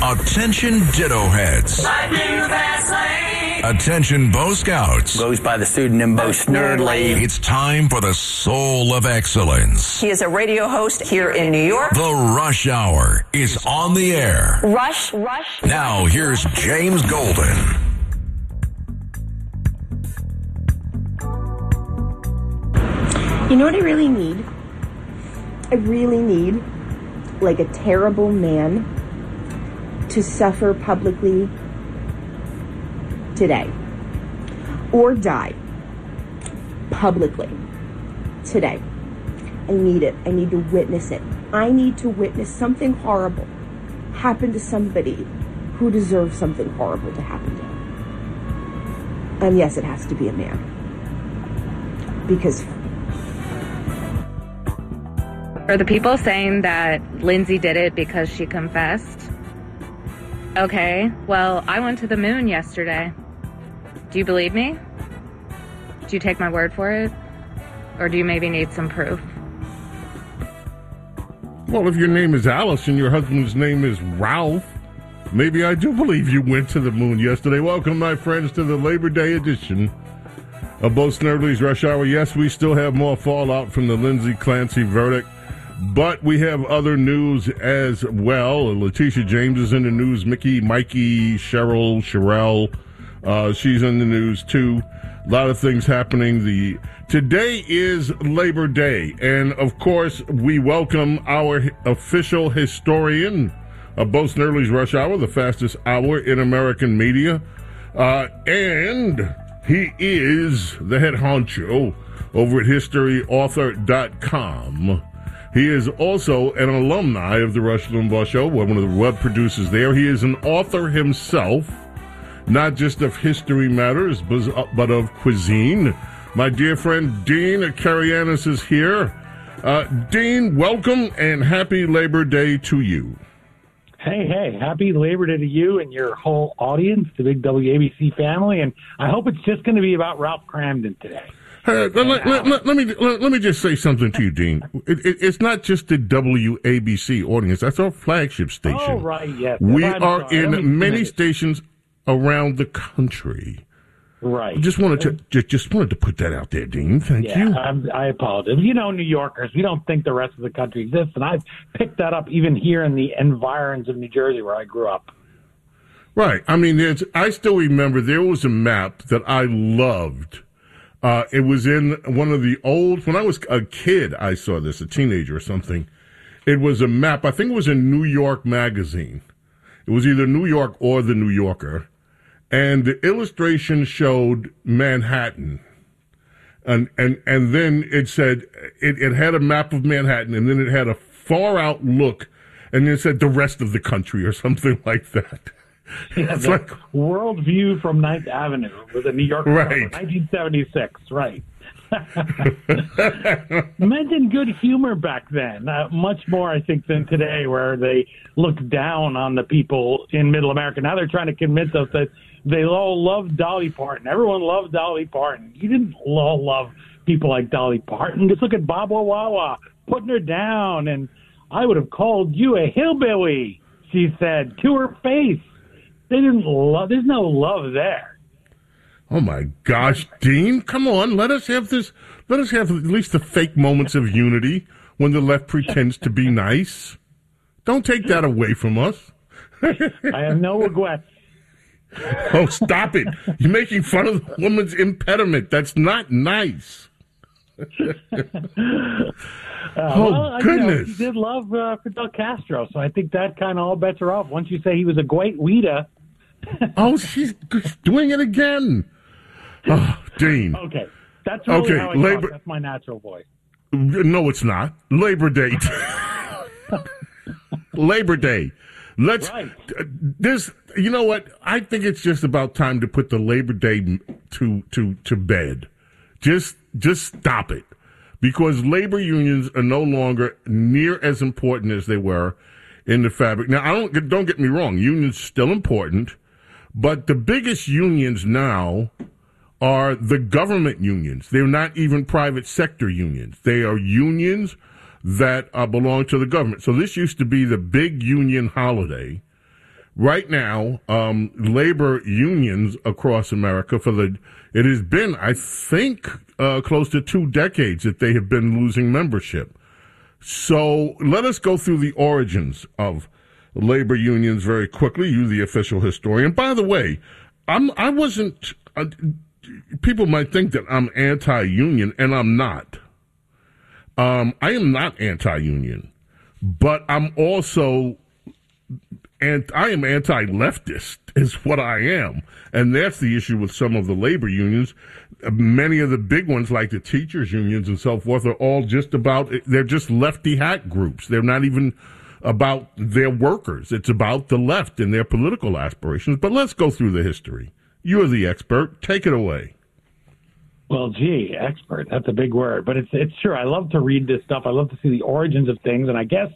Attention Ditto Heads. Attention Bo Scouts. Goes by the pseudonym Bo Snerdley. It's time for the Soul of Excellence. He is a radio host here in New York. The Rush Hour is on the air. Rush. Now here's James Golden. You know what I really need? I really need, like, a terrible man to suffer publicly today. Or die publicly today. I need it. I need to witness it. I need to witness something horrible happen to somebody who deserves something horrible to happen to him. And yes, it has to be a man. Because are the people saying that Lindsay did it because she confessed? Okay, well, I went to the moon yesterday. Do you believe me? Do you take my word for it? Or do you maybe need some proof? Well, if your name is Alice and your husband's name is Ralph, maybe I do believe you went to the moon yesterday. Welcome, my friends, to the Labor Day edition of Bo Snerdley's Rush Hour. Yes, we still have more fallout from the Lindsay Clancy verdict, but we have other news as well. Letitia James is in the news. Mikey, Sherelle, she's in the news too. A lot of things happening. Today is Labor Day, and of course, we welcome our official historian of Bo Snerdley's Rush Hour, the fastest hour in American media, and he is the head honcho over at historyauthor.com. He is also an alumni of the Rush Limbaugh Show, one of the web producers there. He is an author himself, not just of history matters, but of cuisine. My dear friend Dean Karayanis is here. Dean, welcome and happy Labor Day to you. Hey, happy Labor Day to you and your whole audience, the big WABC family, and I hope it's just going to be about Ralph Kramden today. Let me just say something to you, Dean. It's not just the WABC audience. That's our flagship station. Oh, right, yes. We are in many stations around the country. Right. Just wanted to put that out there, Dean. Thank you. I apologize. You know, New Yorkers, we don't think the rest of the country exists, and I've picked that up even here in the environs of New Jersey where I grew up. Right. I mean, I still remember there was a map that I loved. It was in one of the old, when I was a kid, I saw this, a teenager or something. It was a map, I think it was in New York Magazine. It was either New York or the New Yorker. And the illustration showed Manhattan. And then it said, it had a map of Manhattan, and then it had a far out look, and then it said the rest of the country or something like that. Yeah, it's like World View from 9th Avenue with a New York right. 1976, right. Men in good humor back then, much more, I think, than today, where they looked down on the people in Middle America. Now they're trying to convince us that they all love Dolly Parton. Everyone loved Dolly Parton. You didn't all love people like Dolly Parton. Just look at Baba Wawa putting her down, and I would have called you a hillbilly, she said, to her face. They didn't love. There's no love there. Oh my gosh, Dean! Come on, let us have this. Let us have at least the fake moments of unity when the left pretends to be nice. Don't take that away from us. I have no regrets. Oh, stop it! You're making fun of the woman's impediment. That's not nice. Well, goodness! He did love Fidel Castro, so I think that kind of all bets are off. Once you say he was a great leader. Oh, she's doing it again. Oh, Dean. Okay, that's really how I talk. That's my natural voice. No, it's not. Labor Day. Labor Day. Let's. Right. This. You know what? I think it's just about time to put the Labor Day to bed. Just stop it. Because labor unions are no longer near as important as they were in the fabric. Now, don't get me wrong. Unions are still important, but the biggest unions now are the government unions. They're not even private sector unions. They are unions that belong to the government. So this used to be the big union holiday, right now, labor unions across America it has been, I think, close to 2 decades that they have been losing membership. So let us go through the origins of labor unions very quickly. You, the official historian. By the way, I wasn't. People might think that I'm anti-union, and I'm not. I am not anti-union, but I'm also, and I am anti-leftist is what I am. And that's the issue with some of the labor unions. Many of the big ones, like the teachers unions and so forth, are all just they're just lefty hack groups. They're not even about their workers. It's about the left and their political aspirations. But let's go through the history. You're the expert. Take it away. Well, gee, expert, that's a big word. But it's true. I love to read this stuff. I love to see the origins of things. And I guess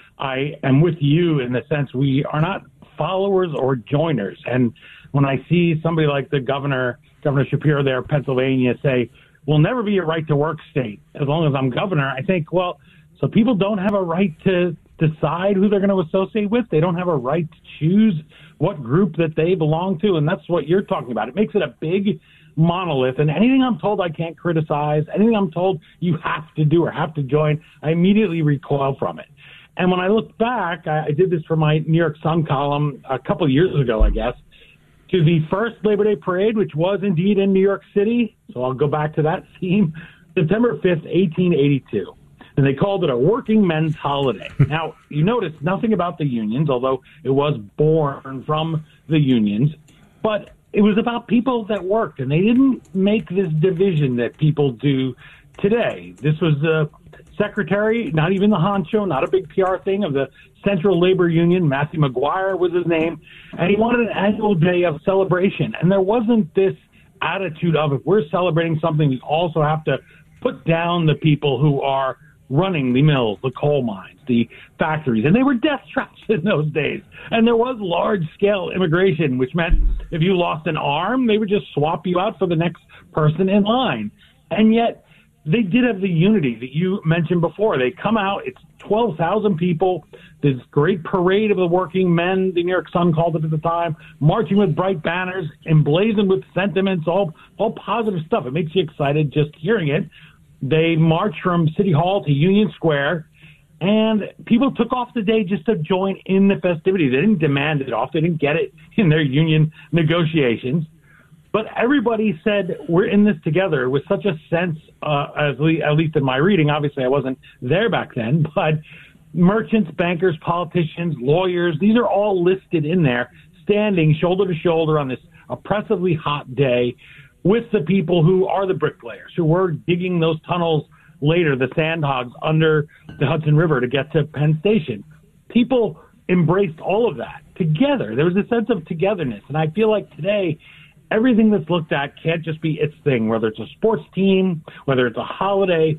I am with you in the sense we are not followers or joiners. And when I see somebody like the Governor Shapiro there of Pennsylvania say, we'll never be a right-to-work state as long as I'm governor, I think, well, so people don't have a right to decide who they're going to associate with. They don't have a right to choose what group that they belong to, and that's what you're talking about. It makes it a big monolith, and anything I'm told I can't criticize, anything I'm told you have to do or have to join, I immediately recoil from it. And when I look back, I did this for my New York Sun column a couple of years ago, I guess, to the first Labor Day parade, which was indeed in New York City. So I'll go back to that theme, September 5th, 1882. And they called it a working men's holiday. Now, you notice nothing about the unions, although it was born from the unions, but it was about people that worked, and they didn't make this division that people do today. This was the secretary, not even the honcho, not a big PR thing, of the Central Labor Union. Matthew McGuire was his name, and he wanted an annual day of celebration. And there wasn't this attitude of, if we're celebrating something, we also have to put down the people who are running the mills, the coal mines, the factories. And they were death traps in those days. And there was large-scale immigration, which meant if you lost an arm, they would just swap you out for the next person in line. And yet they did have the unity that you mentioned before. They come out, it's 12,000 people, this great parade of the working men, the New York Sun called it at the time, marching with bright banners, emblazoned with sentiments, all positive stuff. It makes you excited just hearing it. They marched from City Hall to Union Square, and people took off the day just to join in the festivities. They didn't demand it off. They didn't get it in their union negotiations. But everybody said, we're in this together, with such a sense, at least in my reading. Obviously, I wasn't there back then, but merchants, bankers, politicians, lawyers, these are all listed in there, standing shoulder to shoulder on this oppressively hot day with the people who are the bricklayers, who were digging those tunnels later, the sand hogs under the Hudson River to get to Penn Station. People embraced all of that together. There was a sense of togetherness. And I feel like today, everything that's looked at can't just be its thing, whether it's a sports team, whether it's a holiday.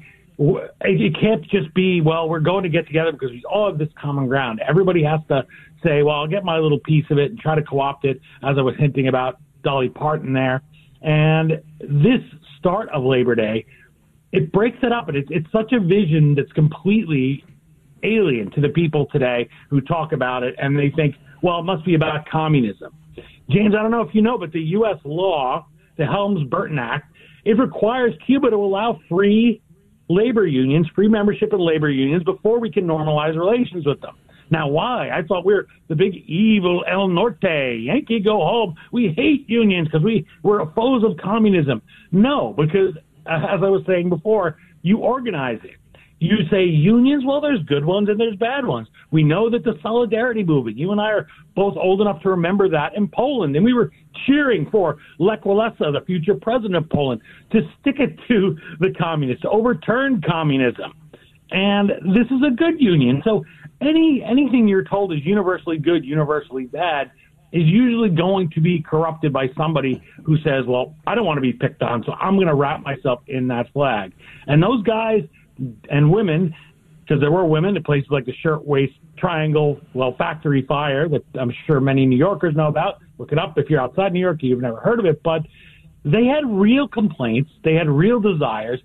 It can't just be, well, we're going to get together because we all have this common ground. Everybody has to say, well, I'll get my little piece of it and try to co-opt it, as I was hinting about Dolly Parton there. And this start of Labor Day, it breaks it up. And it's such a vision that's completely alien to the people today who talk about it. And they think, well, it must be about communism. James, I don't know if you know, but the U.S. law, the Helms-Burton Act, it requires Cuba to allow free labor unions, free membership in labor unions before we can normalize relations with them. Now, why? I thought we were the big evil El Norte, Yankee go home. We hate unions because we're foes of communism. No, because as I was saying before, you organize it. You say unions, well, there's good ones and there's bad ones. We know that the Solidarity movement, you and I are both old enough to remember that in Poland, and we were cheering for Lech Walesa, the future president of Poland, to stick it to the communists, to overturn communism. And this is a good union. So anything you're told is universally good, universally bad, is usually going to be corrupted by somebody who says, well, I don't want to be picked on, so I'm going to wrap myself in that flag. And those guys and women, because there were women at places like the Shirtwaist Triangle, Factory Fire, that I'm sure many New Yorkers know about. Look it up if you're outside New York, you've never heard of it. But they had real complaints. They had real desires.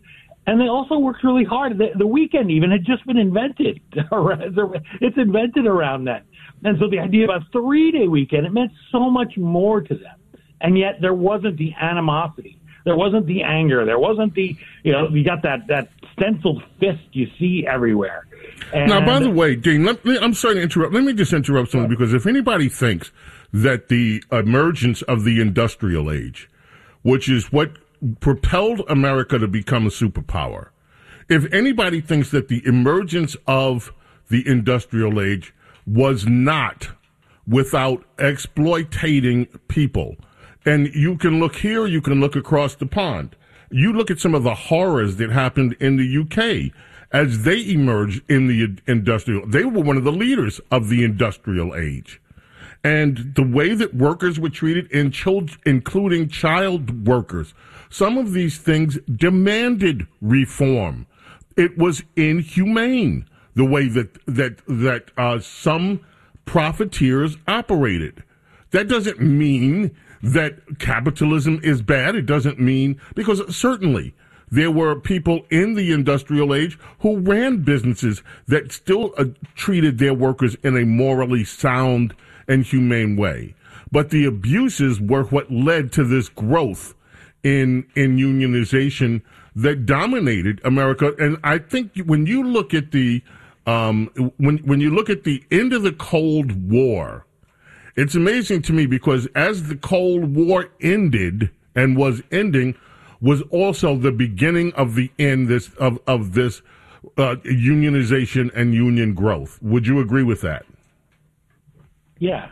And they also worked really hard. The weekend even had just been invented. It's invented around then. And so the idea of a 3-day weekend, it meant so much more to them. And yet there wasn't the animosity. There wasn't the anger. There wasn't the, you got that stenciled fist you see everywhere. And now, by the way, Dean, I'm sorry to interrupt. Let me just interrupt something, because if anybody thinks that the emergence of the industrial age, which is what propelled America to become a superpower, if anybody thinks that the emergence of the industrial age was not without exploiting people, and you can look here, you can look across the pond. You look at some of the horrors that happened in the UK as they emerged in the industrial. They were one of the leaders of the industrial age. And the way that workers were treated, including child workers, some of these things demanded reform. It was inhumane the way that some profiteers operated. That doesn't mean that capitalism is bad. It doesn't mean, because certainly there were people in the industrial age who ran businesses that still treated their workers in a morally sound and humane way. But the abuses were what led to this growth in unionization that dominated America. And I think when you look at the when you look at the end of the Cold War, it's amazing to me, because as the Cold War ended and was ending, was also the beginning of the end of this unionization and union growth. Would you agree with that? Yeah.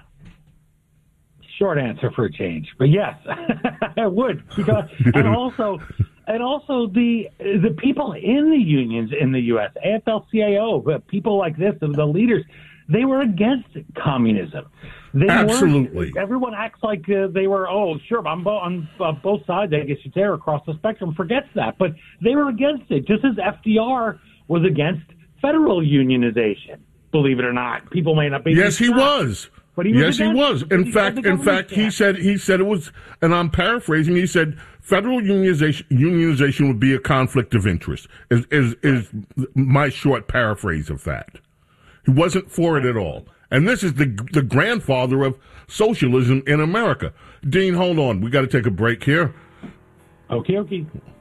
Short answer for a change, but yes, I would. Because and also the people in the unions in the U.S., AFL-CIO, people like this, the leaders, they were against communism. They Absolutely. Everyone acts like they were, sure, on both sides, I guess you'd say, or across the spectrum, forgets that. But they were against it, just as FDR was against federal unionization, believe it or not. People may not be. Yes, he was. But he was he was. In fact, he said it was, and I'm paraphrasing, he said federal unionization would be a conflict of interest, is my short paraphrase of that. He wasn't for it at all. And this is the grandfather of socialism in America. Dean, hold on. We got to take a break here. Okay.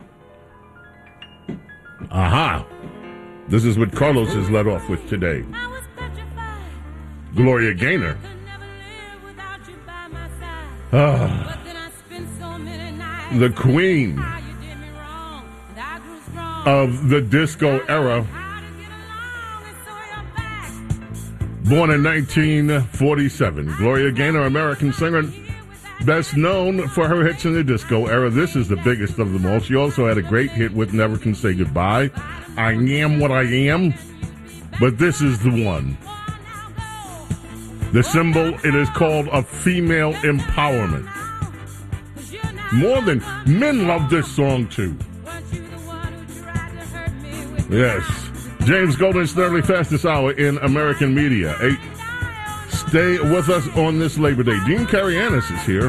Aha. This is what Carlos has led off with today. Gloria Gaynor. The queen of the disco era. Born in 1947, Gloria Gaynor, American singer, best known for her hits in the disco era. This is the biggest of them all. She also had a great hit with Never Can Say Goodbye, I Am What I Am, but this is the one. The symbol, it is called a female empowerment. More than men love this song too. Yes. James Golden, Snerdley, fastest hour in American media. 8. Stay with us on this Labor Day. Dean Karayanis is here.